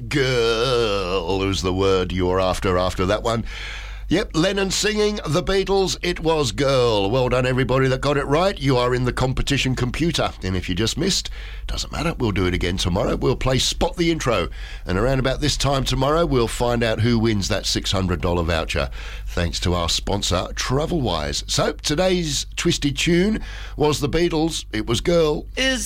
girl was the word you were after that one. Yep, Lennon singing The Beatles, It Was Girl. Well done, everybody that got it right. You are in the competition computer. And if you just missed, doesn't matter. We'll do it again tomorrow. We'll play Spot the Intro. And around about this time tomorrow, we'll find out who wins that $600 voucher, thanks to our sponsor, Travelwise. So today's twisted tune was The Beatles, It Was Girl. Is